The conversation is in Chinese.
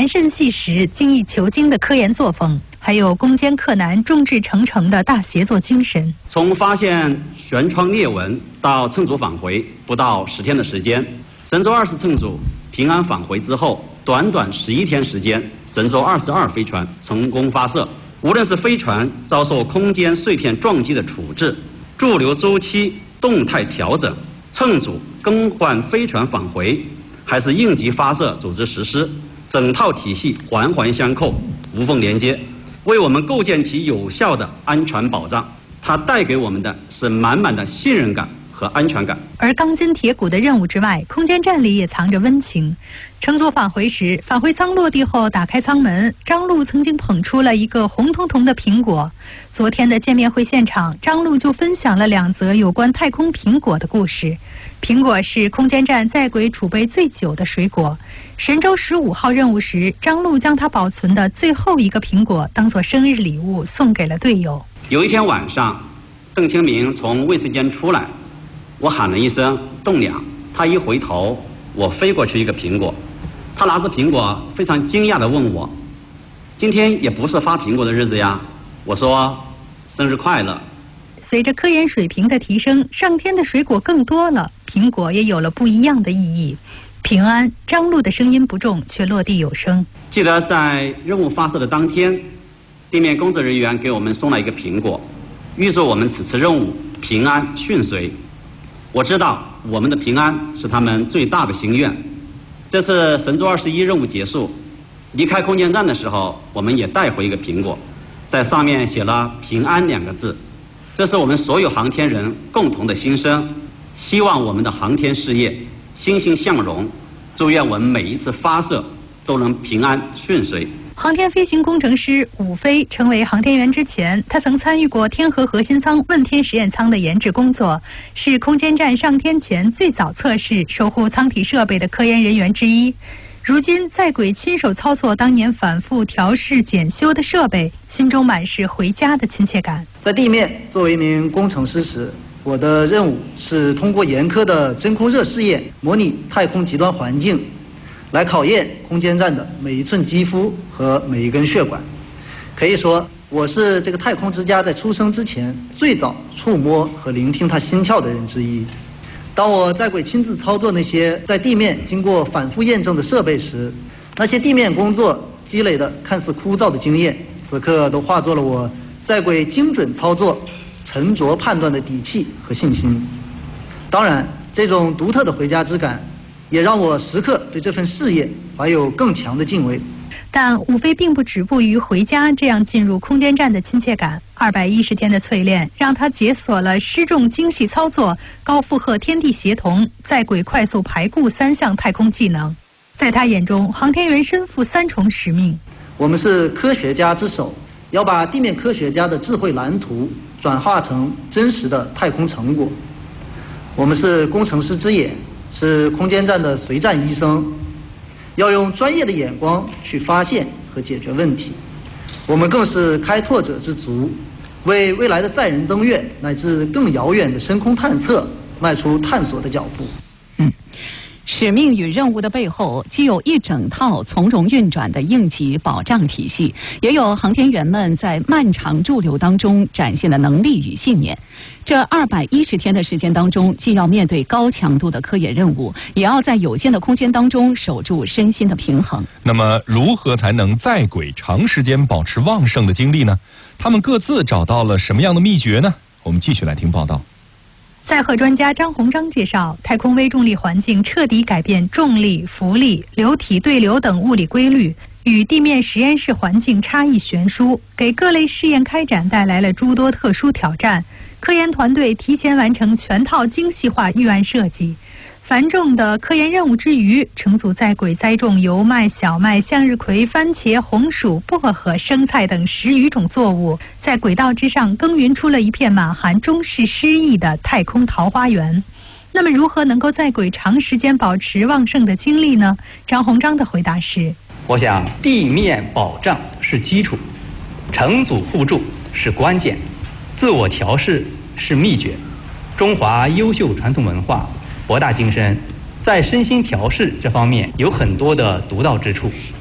言甚细时、精益求精的科研作风，还有攻坚克难、众志成城的大协作精神。 从发现舷窗裂纹到乘组返回不到10天的时间，神舟20乘组平安返回之后，短短11天时间，神舟22飞船成功发射。无论是飞船遭受空间碎片撞击的处置、驻留周期动态调整、乘组更换飞船返回，还是应急发射组织实施，整套体系环环相扣，无缝连接，为我们构建起有效的安全保障。它带给我们的是满满的信任感和安全感。 而钢筋铁骨的任务之外，空间站里也藏着温情。乘组返回时，返回舱落地后打开舱门，张璐曾经捧出了一个红彤彤的苹果。昨天的见面会现场，张璐就分享了2则有关太空苹果的故事。苹果是空间站在轨储备最久的水果。神舟15号任务时，张璐将他保存的最后一个苹果当作生日礼物送给了队友。 有一天晚上，邓清明从卫生间出来，我喊了一声栋梁，他一回头，我飞过去一个苹果。他拿着苹果非常惊讶地问我，今天也不是发苹果的日子呀。我说生日快乐。 随着科研水平的提升，上天的水果更多了，苹果也有了不一样的意义。平安，张璐的声音不重，却落地有声。 记得在任务发射的当天，地面工作人员给我们送了一个苹果，预祝我们此次任务平安顺遂。我知道我们的平安是他们最大的心愿。这次神舟21任务结束，离开空间站的时候，我们也带回一个苹果，在上面写了平安2个字。这是我们所有航天人共同的心声，希望我们的航天事业欣欣向荣，祝愿我们每一次发射都能平安顺遂。 航天飞行工程师伍飞成为航天员之前，他曾参与过天河核心舱、问天实验舱的研制工作，是空间站上天前最早测试、守护舱体设备的科研人员之一。如今在轨亲手操作当年反复调试检修的设备，心中满是回家的亲切感。 在地面作为一名工程师时，我的任务是通过严苛的真空热试验，模拟太空极端环境，来考验空间站的每一寸肌肤和每一根血管。可以说，我是这个太空之家在出生之前最早触摸和聆听它心跳的人之一。当我在轨亲自操作那些在地面经过反复验证的设备时，那些地面工作积累的看似枯燥的经验，此刻都化作了我在轨精准操作、沉着判断的底气和信心。当然，这种独特的回家之感也让我时刻对这份事业怀有更强的敬畏。 但伍飞并不止步于回家这样进入空间站的亲切感，210天的淬炼让他解锁了失重精细操作、高负荷天地协同、在轨快速排固3项太空技能。在他眼中，航天员身负3重使命。 我们是科学家之手，要把地面科学家的智慧蓝图转化成真实的太空成果。我们是工程师之眼，是空间站的随站医生，要用专业的眼光去发现和解决问题。我们更是开拓者之足，为未来的载人登月乃至更遥远的深空探测迈出探索的脚步。 使命与任务的背后，既有一整套从容运转的应急保障体系，也有航天员们在漫长驻留当中展现的能力与信念。这210天的时间当中，既要面对高强度的科研任务，也要在有限的空间当中守住身心的平衡。 那么，如何才能在轨长时间保持旺盛的精力呢？他们各自找到了什么样的秘诀呢？我们继续来听报道。 载荷专家张鸿章介绍，太空微重力环境彻底改变重力、浮力、流体对流等物理规律，与地面实验室环境差异悬殊，给各类试验开展带来了诸多特殊挑战。科研团队提前完成全套精细化预案设计。繁重的科研任务之余，乘组在轨栽种油麦、小麦、向日葵、番茄、红薯、薄荷、生菜等10余种作物，在轨道之上耕耘出了一片满含中式诗意的太空桃花源。那么，如何能够在轨长时间保持旺盛的精力呢？张鸿章的回答是： 我想，地面保障是基础，乘组互助是关键，自我调试是秘诀。中华优秀传统文化博大精深，在身心调试这方面有很多的独到之处。